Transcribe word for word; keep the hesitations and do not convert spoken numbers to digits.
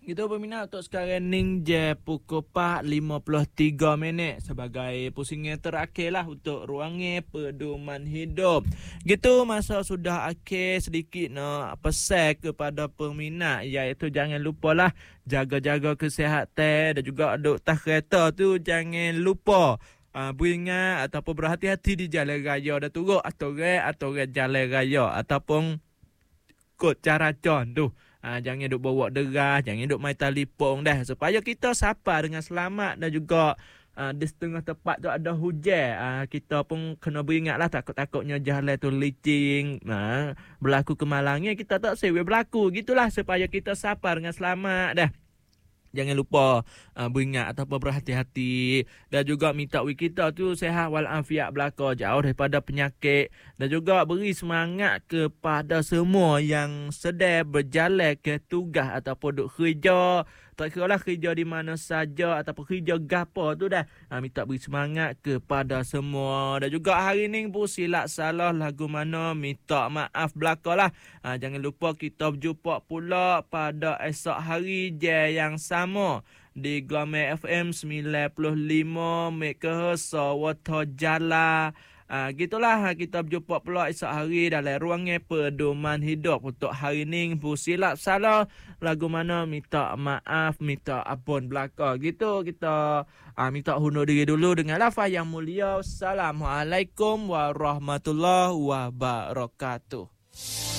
Gitu peminat untuk sekarang ning je pukul empat lima puluh tiga minit sebagai pusingnya terakhir lah untuk ruangnya pedoman hidup. Gitu masa sudah akhir sedikit nak pesan kepada peminat iaitu jangan lupalah jaga-jaga kesihatan dan juga duk tas kereta tu jangan lupa Uh, beringat ataupun berhati-hati di jalan raya dah turut atau re atau re jalan raya ataupun kod cara con tu. Ha, jangan duk bawa deras, jangan duk main telefon dah supaya kita sampai dengan selamat dan juga uh, di setengah tempat tu ada hujan. Uh, kita pun kena beringatlah takut-takutnya jalan tu licin, uh, berlaku kemalangnya kita tak sewa berlaku. Gitulah supaya kita sampai dengan selamat dah. Jangan lupa uh, beringat ataupun berhati-hati dan juga minta we kita tu sihat walafiat belaka jauh daripada penyakit dan juga beri semangat kepada semua yang sedang berjalan ke tugas ataupun duk kerja, tak kiralah kerja di mana saja ataupun kerja gapo tu dah. Uh, minta beri semangat kepada semua dan juga hari ni pun silap salah lagu mana minta maaf belakalah. Uh, jangan lupa kita berjumpa pula pada esok hari je yang sama di Glamour F M sembilan puluh lima megahertz Sawata Jala. Ah, gitulah kita berjumpa pula esok hari dalam ruangnya pedoman hidup. Untuk hari ni silap salah lagu mana minta maaf, minta ampun belaka. Gitu kita ah, minta hundur diri dulu dengan lafaz yang mulia. Assalamualaikum warahmatullahi wabarakatuh.